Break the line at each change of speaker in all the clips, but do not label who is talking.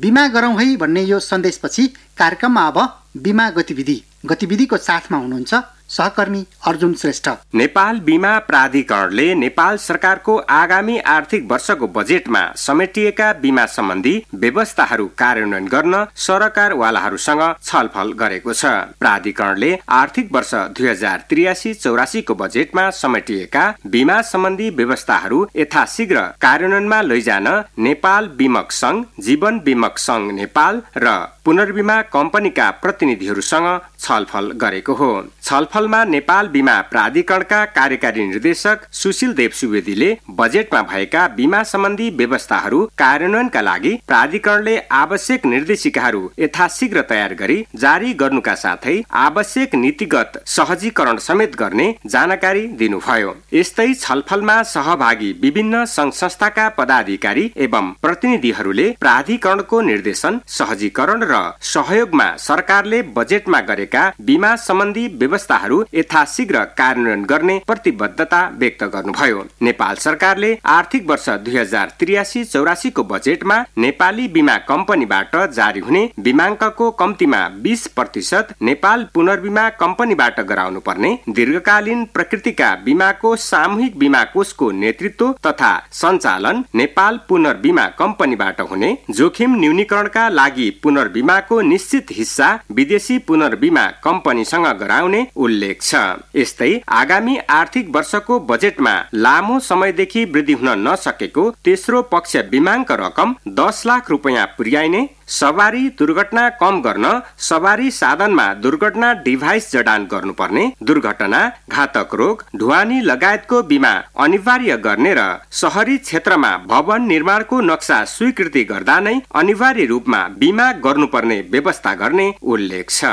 बिमा गरौँ है भन्ने यो सन्देशपछि कार्यक्रममा अब बिमा गतिविधिको साथमा हुनुहुन्छ सहकर्मी अर्जुन श्रेष्ठ।
नेपाल बिमा प्राधिकरणले नेपाल सरकारको आगामी आर्थिक वर्षको बजेटमा समेटिएका बिमा सम्बन्धी व्यवस्थाहरू कार्यान्वयन गर्न सरकारवालाहरूसँग छलफल गरेको छ। प्राधिकरणले आर्थिक वर्ष 2083-84 को बजेटमा समेटिएका बिमा सम्बन्धी व्यवस्थाहरू यथाशीघ्र कार्यान्वयनमा लैजान नेपाल बिमक संघ, जीवन बिमक संघ नेपाल र पुनर्बिमा कम्पनीका प्रतिनिधिहरूसँग छलफल गरेको हो। छलफलमा नेपाल बिमा प्राधिकरणका कार्यकारी निर्देशक सुशील देव सुवेदीले बजेटमा भएका बिमा सम्बन्धी व्यवस्थाहरू कार्यान्वयनका लागि प्राधिकरणले आवश्यक निर्देशिकाहरू यथाशीघ्र तयार गरी जारी गर्नुका साथै आवश्यक नीतिगत सहजीकरण समेत गर्ने जानकारी दिनुभयो। यस्तै छलफलमा सहभागी विभिन्न संघ संस्थाका पदाधिकारी एवं प्रतिनिधिहरूले प्राधिकरणको निर्देशन, सहजीकरण र सहयोगमा सरकारले बजेटमा गरेका बिमा सम्बन्धी व्यवस्थाहरू यथाशीघ्र कार्यान्वयन गर्ने प्रतिबद्धता व्यक्त गर्नुभयो। नेपाल सरकारले आर्थिक वर्ष 2083-84 को बजेटमा नेपाली बिमा कम्पनीबाट जारी हुने बिमाङ्कको कम्तीमा 20% नेपाल पुनर्बिमा कम्पनीबाट गराउनु पर्ने, दीर्घकालीन प्रकृतिका बिमाको सामूहिक बिमा कोषको नेतृत्व तथा सञ्चालन नेपाल पुनर्बिमा कम्पनीबाट हुने, जोखिम न्यूनीकरणका लागि पुनर्बिमाको निश्चित हिस्सा विदेशी पुनर्बिमा कम्पनीसँग गराउने उल्लेख छ। यस्तै आगामी आर्थिक वर्षको बजेटमा लामो समयदेखि वृद्धि हुन नसकेको तेस्रो पक्ष बिमाङ्क रकम 10 लाख रुपैयाँ पुर्याइने, सवारी दुर्घटना कम गर्न सवारी साधनमा दुर्घटना डिभाइस जडान गर्नुपर्ने, दुर्घटना, घातक रोग, ढुवानी लगायतको बिमा अनिवार्य गर्ने र शहरी क्षेत्रमा भवन निर्माणको नक्सा स्वीकृति गर्दा नै अनिवार्य रूपमा बिमा गर्नुपर्ने व्यवस्था गर्ने उल्लेख छ।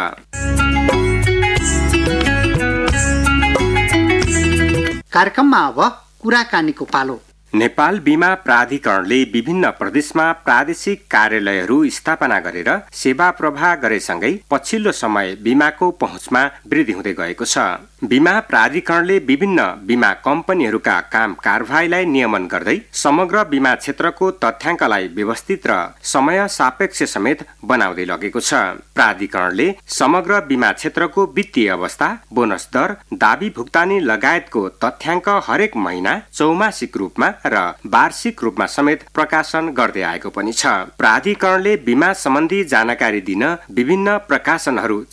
कार्यक्रममा अब कुराकानीको पालो।
नेपाल बिमा प्राधिकरणले विभिन्न प्रदेशमा प्रादेशिक कार्यालयहरू स्थापना गरेर सेवा प्रवाह गरेसँगै पछिल्लो समय बिमाको पहुँचमा वृद्धि हुँदै गएको छ। बिमा प्राधिकरणले विभिन्न बिमा कम्पनीहरूका काम कारबाहीलाई नियमन गर्दै समग्र बिमा क्षेत्रको तथ्याङ्कलाई व्यवस्थित र समय सापेक्ष समेत बनाउँदै लगेको छ। प्राधिकरणले समग्र बिमा क्षेत्रको वित्तीय अवस्था, बोनस दर, दाबी भुक्तानी लगायतको तथ्याङ्क हरेक महिना चौमासिक रूपमा र वार्षिक रूपमा समेत प्रकाशन गर्दै आएको पनि छ। प्राधिकरणले बिमा सम्बन्धी जानकारी दिन विभिन्न प्रकाशनहरू